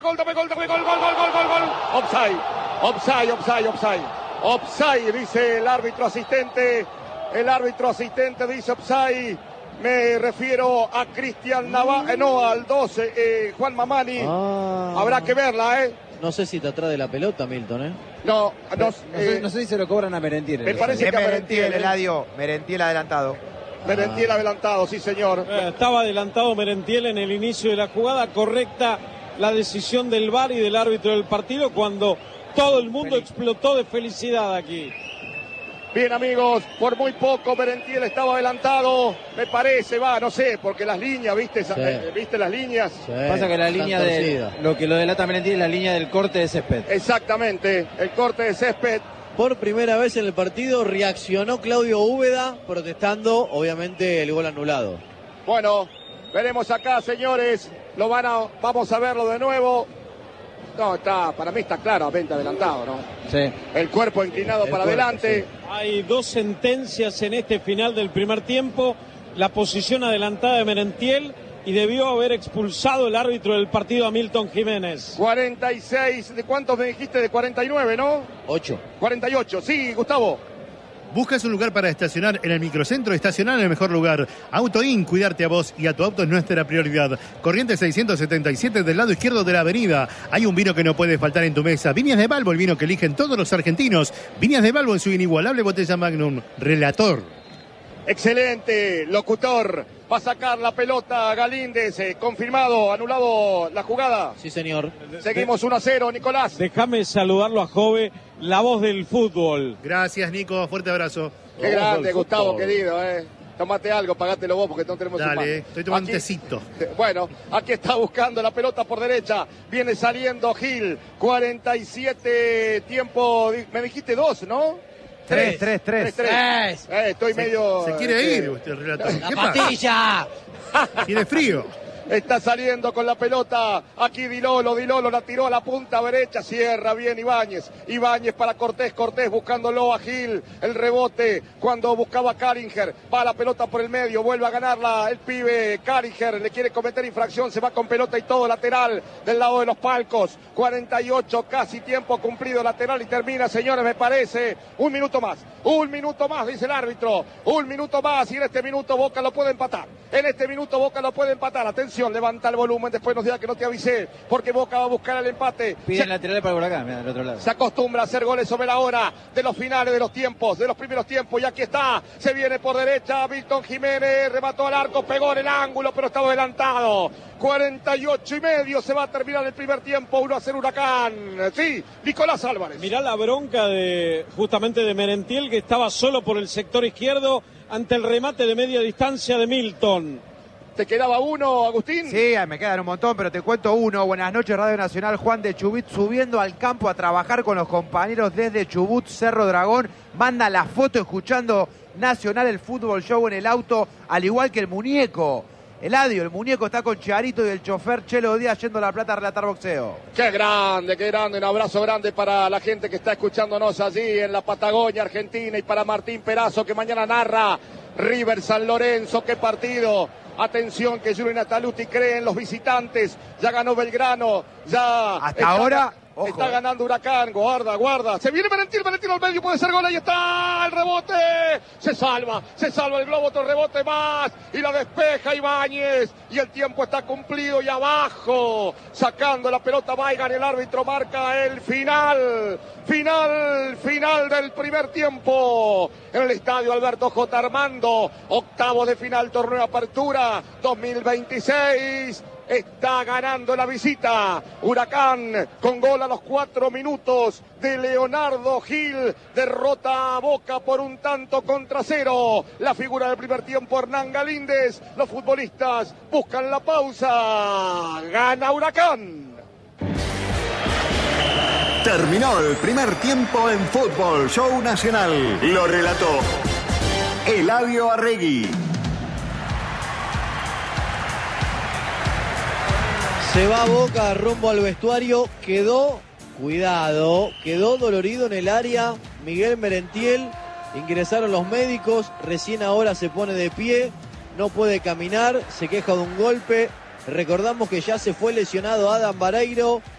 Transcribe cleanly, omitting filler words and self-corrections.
Gol, dame gol, dame gol, gol, gol, gol, gol, gol. Offside, offside, offside, offside. Offside, dice el árbitro asistente. El árbitro asistente dice offside. Me refiero a Cristian Navarro, no, al 12, Juan Mamani. Habrá que verla, No sé si está atrás de la pelota, Milton, No sé si se lo cobran a Merentiel. Me parece que a Merentiel, Eladio. Merentiel adelantado. Merentiel adelantado, sí señor. Estaba adelantado Merentiel en el inicio de la jugada, correcta la decisión del VAR y del árbitro del partido cuando todo el mundo explotó de felicidad aquí. Bien, amigos, por muy poco Merentiel estaba adelantado, me parece, no sé, porque las líneas, ¿viste? Sí. ¿Viste las líneas? Sí, pasa que la línea lo delata Merentiel es la línea del corte de césped. Exactamente, el corte de césped. Por primera vez en el partido reaccionó Claudio Úbeda protestando, obviamente, el gol anulado. Bueno, veremos acá, señores, vamos a verlo de nuevo. No, para mí está claramente adelantado, ¿no? Sí. El cuerpo inclinado para adelante. Sí. Hay dos sentencias en este final del primer tiempo. La posición adelantada de Merentiel y debió haber expulsado el árbitro del partido a Milton Jiménez. 46, ¿de cuántos me dijiste? De 49, ¿no? 8. 48, sí, Gustavo. ¿Buscas un lugar para estacionar en el microcentro? Estacionar en el mejor lugar. AutoIn, cuidarte a vos y a tu auto es nuestra prioridad. Corrientes 677 del lado izquierdo de la avenida. Hay un vino que no puede faltar en tu mesa. Viñas de Balbo, el vino que eligen todos los argentinos. Viñas de Balbo en su inigualable botella Magnum. Relator. Excelente, locutor. Va a sacar la pelota Galíndez, confirmado, anulado la jugada. Sí, señor. Seguimos 1-0, Nicolás. Déjame saludarlo a Jove, la voz del fútbol. Gracias, Nico. Fuerte abrazo. Qué grande, Gustavo, querido, Tómate algo, pagátelo vos porque no tenemos un Dale, estoy tomando un tecito. Bueno, aquí está buscando la pelota por derecha. Viene saliendo Gil. 47 tiempo. Me dijiste 2, ¿no? 3. Estoy medio... Se quiere ir usted, relator. ¡La patilla! Tiene frío. Está saliendo con la pelota. Aquí Dilolo la tiró a la punta derecha. Cierra bien Ibáñez. Ibáñez para Cortés buscándolo a Gil. El rebote cuando buscaba Caringer. Va la pelota por el medio. Vuelve a ganarla el pibe Caringer. Le quiere cometer infracción. Se va con pelota y todo lateral del lado de los palcos. 48, casi tiempo cumplido lateral y termina, señores, me parece. Un minuto más, dice el árbitro. Un minuto más y en este minuto Boca lo puede empatar. Atención, levanta el volumen, después nos diga que no te avisé, porque Boca va a buscar el empate. Piden lateral para Huracán, mira, del otro lado. Se acostumbra a hacer goles sobre la hora de los finales de los tiempos, de los primeros tiempos, y aquí está, se viene por derecha, Milton Jiménez, remató al arco, pegó en el ángulo, pero estaba adelantado. 48:30, se va a terminar el primer tiempo, 1-0 Huracán. Sí, Nicolás Álvarez. Mirá la bronca justamente de Merentiel, que estaba solo por el sector izquierdo ante el remate de media distancia de Milton. ¿Te quedaba uno, Agustín? Sí, me quedan un montón, pero te cuento uno. Buenas noches, Radio Nacional. Juan de Chubut subiendo al campo a trabajar con los compañeros desde Chubut, Cerro Dragón. Manda la foto escuchando Nacional, el fútbol show en el auto, al igual que el muñeco. Eladio, el muñeco está con Charito y el chofer Chelo Díaz yendo a La Plata a relatar boxeo. Qué grande, un abrazo grande para la gente que está escuchándonos allí en la Patagonia Argentina y para Martín Perazo que mañana narra River San Lorenzo. Qué partido. Atención que Julio Nataluti cree en los visitantes. Ya ganó Belgrano. Hasta ahora... Ojo, está ganando Huracán, guarda. Se viene Merentiel al medio, puede ser gol, ahí está el rebote. Se salva el globo, otro rebote más. Y la despeja Ibáñez. Y el tiempo está cumplido y abajo. Sacando la pelota Weigand, el árbitro marca el final del primer tiempo. En el estadio Alberto J. Armando. Octavo de final, torneo de apertura 2026. Está ganando la visita. Huracán con gol a los 4 minutos de Leonardo Gil. Derrota a Boca por 1-0. La figura del primer tiempo, Hernán Galíndez. Los futbolistas buscan la pausa. Gana Huracán. Terminó el primer tiempo en Fútbol Show Nacional. Lo relató Eladio Arregui. Se va Boca rumbo al vestuario, quedó dolorido en el área Miguel Merentiel, ingresaron los médicos, recién ahora se pone de pie, no puede caminar, se queja de un golpe, recordamos que ya se fue lesionado Adam Vareiro,